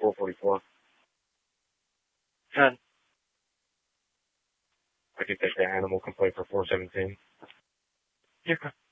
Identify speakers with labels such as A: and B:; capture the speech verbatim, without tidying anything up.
A: four forty-four.
B: ten.
A: I could take the animal can play for four seventeen.
B: Yeah.